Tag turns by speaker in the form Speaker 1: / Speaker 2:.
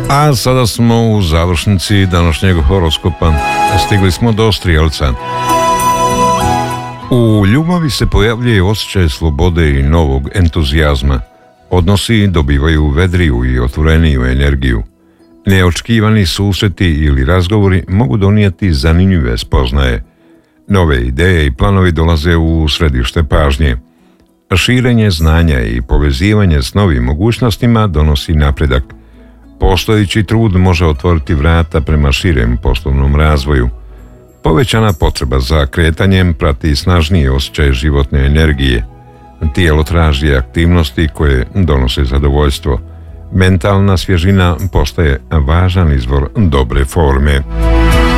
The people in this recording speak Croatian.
Speaker 1: A sada smo u završnici današnjeg horoskopa. Stigli smo do Strijelca. U ljubavi se pojavljuje osjećaj slobode i novog entuzijazma. Odnosi dobivaju vedriju i otvoreniju energiju. Neočekivani susreti ili razgovori mogu donijeti zanimljive spoznaje. Nove ideje i planovi dolaze u središte pažnje. Širenje znanja i povezivanje s novim mogućnostima donosi napredak. Postojeći trud može otvoriti vrata prema širem poslovnom razvoju. Povećana potreba za kretanjem prati snažniji osjećaj životne energije. Tijelo traži aktivnosti koje donose zadovoljstvo. Mentalna svježina postaje važan izvor dobre forme.